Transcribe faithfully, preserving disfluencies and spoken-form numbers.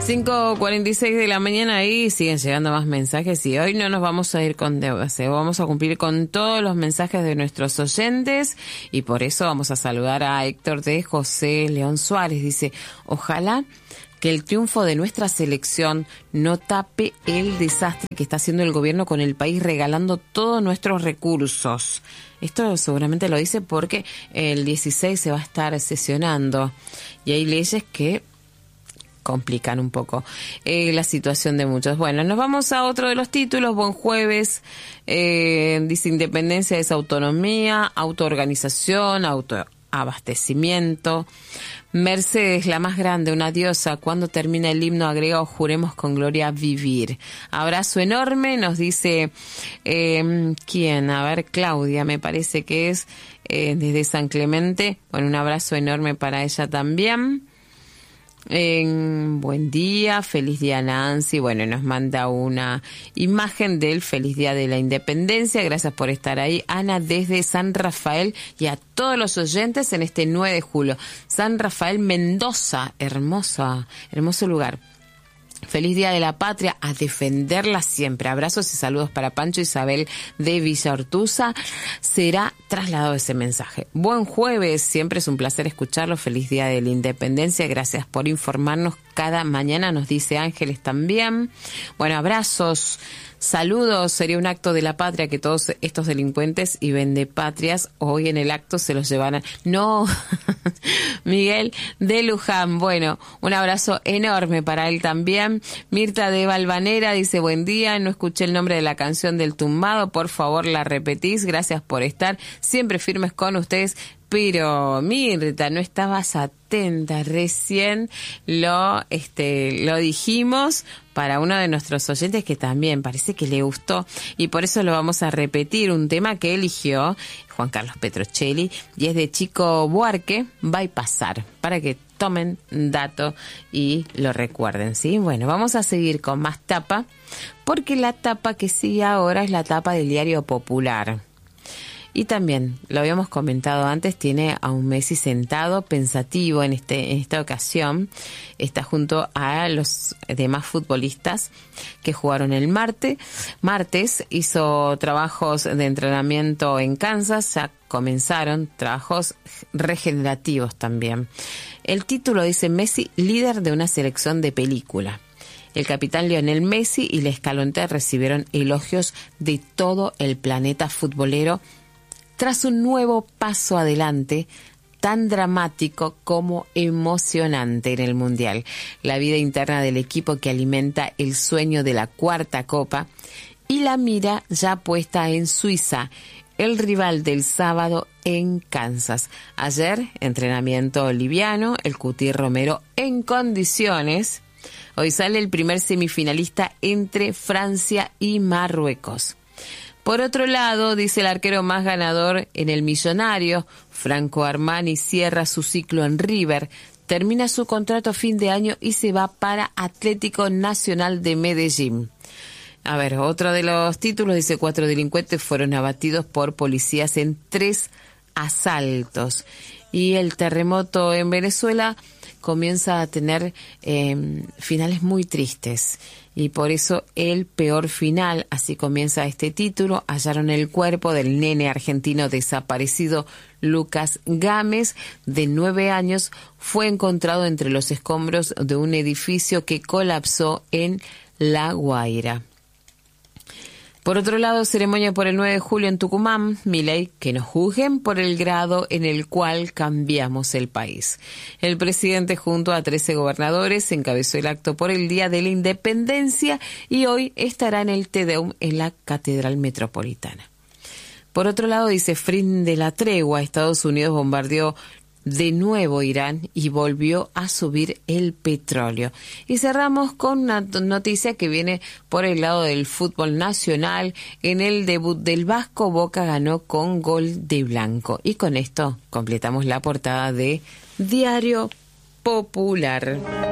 cinco cuarenta y seis de la mañana y siguen llegando más mensajes y hoy no nos vamos a ir con deudas, ¿eh? Vamos a cumplir con todos los mensajes de nuestros oyentes y por eso vamos a saludar a Héctor de José León Suárez. Dice, ojalá que el triunfo de nuestra selección no tape el desastre que está haciendo el gobierno con el país regalando todos nuestros recursos. Esto seguramente lo dice porque el dieciséis se va a estar sesionando y hay leyes que complican un poco eh, la situación de muchos. Bueno, nos vamos a otro de los títulos. Buen jueves. Eh, dice, independencia es autonomía, autoorganización, autoabastecimiento. Mercedes, la más grande, una diosa. Cuando termina el himno agrega, juremos con gloria vivir. Abrazo enorme, nos dice, eh, ¿quién? A ver, Claudia, me parece que es eh, desde San Clemente. Bueno, un abrazo enorme para ella también. Eh, buen día, feliz día Nancy. Bueno, nos manda una imagen del feliz día de la independencia. Gracias por estar ahí, Ana, desde San Rafael, y a todos los oyentes en este nueve de julio. San Rafael, Mendoza, hermosa, hermoso lugar. Feliz Día de la Patria, a defenderla siempre. Abrazos y saludos para Pancho Isabel de Villa Ortuza. Será trasladado ese mensaje. Buen jueves, siempre es un placer escucharlo. Feliz Día de la Independencia. Gracias por informarnos cada mañana, nos dice Ángeles también. Bueno, abrazos. Saludos, sería un acto de la patria que todos estos delincuentes y vendepatrias hoy en el acto se los llevaran. No, Miguel de Luján, bueno, un abrazo enorme para él también. Mirta de Valvanera dice, buen día, no escuché el nombre de la canción del tumbado, por favor la repetís, gracias por estar, siempre firmes con ustedes. Pero Mirta, no estabas atenta, recién lo este lo dijimos para uno de nuestros oyentes que también parece que le gustó y por eso lo vamos a repetir, un tema que eligió Juan Carlos Petrocelli y es de Chico Buarque, Va y pasar, para que tomen dato y lo recuerden, ¿sí? Bueno, vamos a seguir con más tapa, porque la tapa que sigue ahora es la tapa del Diario Popular. Y también, lo habíamos comentado antes, tiene a un Messi sentado, pensativo en este en esta ocasión. Está junto a los demás futbolistas que jugaron el martes. Martes hizo trabajos de entrenamiento en Kansas, ya comenzaron trabajos regenerativos también. El título dice, Messi, líder de una selección de película. El capitán Lionel Messi y la Escalonte recibieron elogios de todo el planeta futbolero tras un nuevo paso adelante tan dramático como emocionante en el Mundial. La vida interna del equipo que alimenta el sueño de la cuarta copa y la mira ya puesta en Suiza, el rival del sábado en Kansas. Ayer, entrenamiento liviano, el Cuti Romero en condiciones. Hoy sale el primer semifinalista entre Francia y Marruecos. Por otro lado, dice el arquero más ganador en el Millonario, Franco Armani, cierra su ciclo en River, termina su contrato a fin de año y se va para Atlético Nacional de Medellín. A ver, otro de los títulos dice, cuatro delincuentes fueron abatidos por policías en tres asaltos. Y el terremoto en Venezuela comienza a tener eh, finales muy tristes. Y por eso el peor final, así comienza este título, hallaron el cuerpo del nene argentino desaparecido Lucas Gámez, de nueve años, fue encontrado entre los escombros de un edificio que colapsó en La Guaira. Por otro lado, ceremonia por el nueve de julio en Tucumán. Milei, que nos juzguen por el grado en el cual cambiamos el país. El presidente junto a trece gobernadores encabezó el acto por el Día de la Independencia y hoy estará en el Te Deum en la Catedral Metropolitana. Por otro lado, dice, fin de la tregua. Estados Unidos bombardeó de nuevo Irán y volvió a subir el petróleo. Y cerramos con una noticia que viene por el lado del fútbol nacional. En el debut del Vasco, Boca ganó con gol de Blanco. Y con esto completamos la portada de Diario Popular.